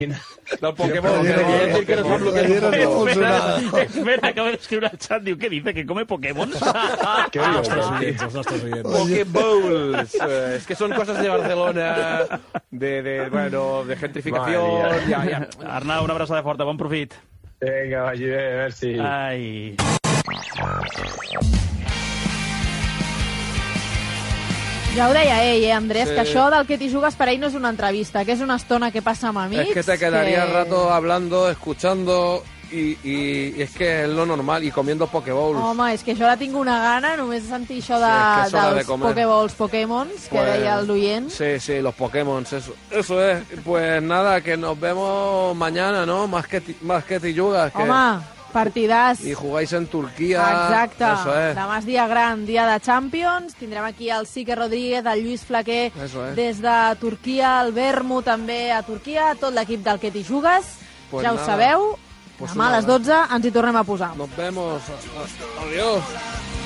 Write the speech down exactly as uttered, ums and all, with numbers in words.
Del Pokémon. Que no sap el que és. Espera, acaba d'escriure al xat, diu, què dice, que come Pokémons? Què dius? Els nostres oients, els nostres oients. Pokéballs. Es que son cosas de Barcelona, de, de, bueno, de gentrificación. Ja, ja. Arnau, una abraçada forta, bon profit. Vinga, vagi bé, merci. Ai... Ja ho deia ell, eh, Andrés, Sí. que això del que t'hi jugues per ell no és una entrevista, que és una estona que passa amb amics. Es que te quedaría que... rato hablando, escuchando y, y, y es que es lo normal y comiendo Pokéballs. Home, és que això ara tinc una gana, només de sentir això de, Sí, és que és hora de dels comer. Pokéballs, Pokémons, que Pues, deia el Duyen. Sí, sí, los Pokémon, eso, eso es. Pues nada, que nos vemos mañana, ¿no? Más que, ti- más que Tillugas. Que... Home, partidàs. Y jugáis en Turquía. Exacte. Eso es. Demà és dia gran, dia de Champions. Tindrem aquí el Sique Rodríguez, el Lluís Flaquer Eso es. des de Turquia, el Vermo també a Turquia, tot l'equip del que t'hi jugues. Pues ja ho nada. sabeu. Pues Demà a una les dotze ens hi tornem a posar. Nos vemos. Adiós.